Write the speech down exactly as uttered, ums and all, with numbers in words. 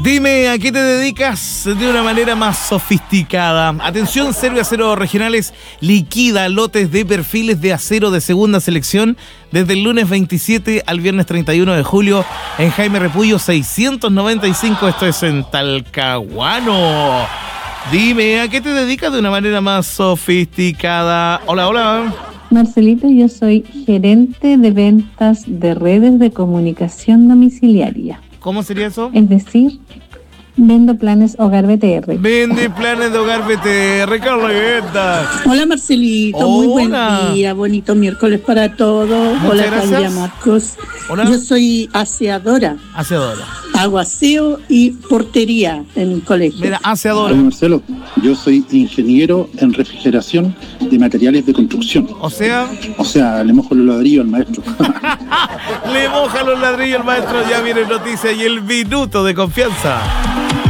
Dime, ¿a qué te dedicas de una manera más sofisticada? Atención, Serbia Acero Regionales liquida lotes de perfiles de acero de segunda selección desde el lunes veintisiete al viernes treinta y uno de julio en Jaime Repullo seiscientos noventa y cinco, esto es en Talcahuano. Dime, ¿a qué te dedicas de una manera más sofisticada? Hola, hola. Marcelito, yo soy gerente de ventas de redes de comunicación domiciliaria. ¿Cómo sería eso? Es decir, vendo planes Hogar B T R. Vende planes de Hogar B T R, Carleta. Hola Marcelito, Hola. Muy buen día, bonito miércoles para todos. Muchas Hola gracias. Claudia Marcos. Hola. Yo soy aseadora, Aseadora. hago aseo y portería en un colegio. Mira, aseadora. Hola Marcelo, yo soy ingeniero en refrigeración de materiales de construcción. O sea, O sea, le mojo los ladrillos al maestro. le moja los ladrillos al maestro. Ya viene noticia y el minuto de confianza.